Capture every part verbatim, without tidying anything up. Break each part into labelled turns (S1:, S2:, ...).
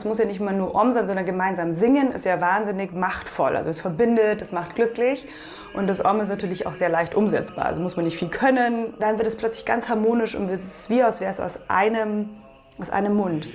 S1: es muss ja nicht immer nur Om sein, sondern gemeinsam singen ist ja wahnsinnig machtvoll. Also es verbindet, es macht glücklich und das Om ist natürlich auch sehr leicht umsetzbar. Also muss man nicht viel können, dann wird es plötzlich ganz harmonisch und es ist wie, als wäre es aus einem, aus einem Mund.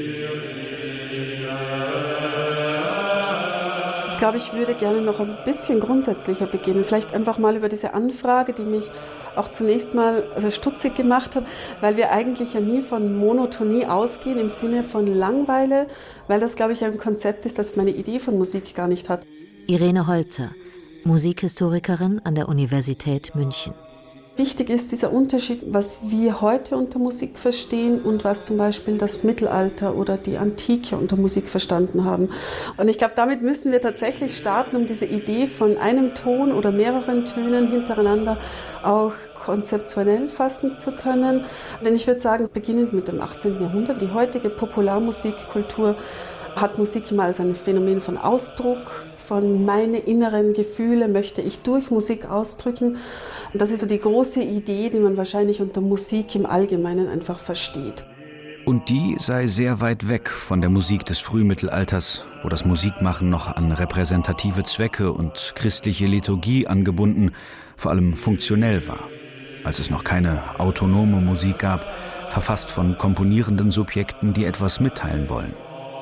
S2: Ich glaube, ich würde gerne noch ein bisschen grundsätzlicher beginnen. Vielleicht einfach mal über diese Anfrage, die mich auch zunächst mal also stutzig gemacht hat, weil wir eigentlich ja nie von Monotonie ausgehen im Sinne von Langeweile, weil das, glaube ich, ein Konzept ist, das meine Idee von Musik gar nicht hat.
S3: Irene Holzer, Musikhistorikerin an der Universität München.
S2: Wichtig ist dieser Unterschied, was wir heute unter Musik verstehen und was zum Beispiel das Mittelalter oder die Antike unter Musik verstanden haben. Und ich glaube, damit müssen wir tatsächlich starten, um diese Idee von einem Ton oder mehreren Tönen hintereinander auch konzeptionell fassen zu können. Denn ich würde sagen, beginnend mit dem achtzehnten Jahrhundert, die heutige Popularmusikkultur hat Musik immer als ein Phänomen von Ausdruck, von meine inneren Gefühle möchte ich durch Musik ausdrücken. Und das ist so die große Idee, die man wahrscheinlich unter Musik im Allgemeinen einfach versteht.
S4: Und die sei sehr weit weg von der Musik des Frühmittelalters, wo das Musikmachen noch an repräsentative Zwecke und christliche Liturgie angebunden, vor allem funktionell war. Als es noch keine autonome Musik gab, verfasst von komponierenden Subjekten, die etwas mitteilen wollen.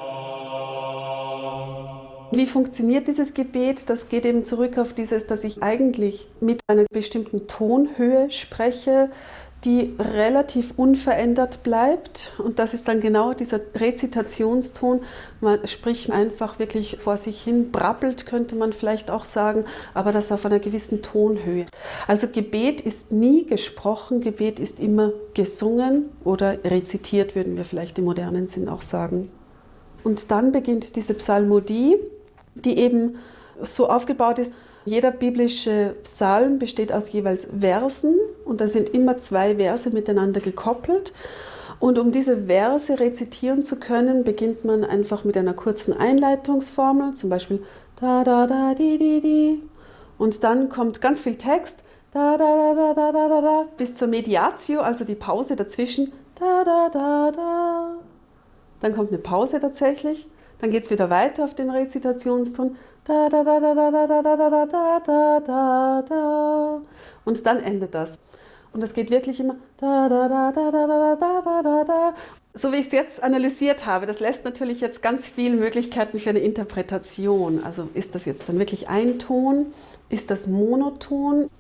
S2: Wie funktioniert dieses Gebet? Das geht eben zurück auf dieses, dass ich eigentlich mit einer bestimmten Tonhöhe spreche, die relativ unverändert bleibt. Und das ist dann genau dieser Rezitationston. Man spricht einfach wirklich vor sich hin, brabbelt könnte man vielleicht auch sagen, aber das auf einer gewissen Tonhöhe. Also Gebet ist nie gesprochen, Gebet ist immer gesungen oder rezitiert, würden wir vielleicht im modernen Sinn auch sagen. Und dann beginnt diese Psalmodie, die eben so aufgebaut ist. Jeder biblische Psalm besteht aus jeweils Versen und da sind immer zwei Verse miteinander gekoppelt. Und um diese Verse rezitieren zu können, beginnt man einfach mit einer kurzen Einleitungsformel, zum Beispiel da da da di di di. Und dann kommt ganz viel Text, da da da da da da da, bis zur Mediatio, also die Pause dazwischen, da da da da. Dann kommt eine Pause tatsächlich. Dann geht es wieder weiter auf den Rezitationston. Da, da, da, da, da, da, da, da, da, da, da, da. Und dann endet das. Und das geht wirklich immer da, da, da, da, da, da, da, da, da, da. So wie ich es jetzt analysiert habe, das lässt natürlich jetzt ganz viele Möglichkeiten für eine Interpretation. Also ist das jetzt dann wirklich ein Ton? Ist das monoton?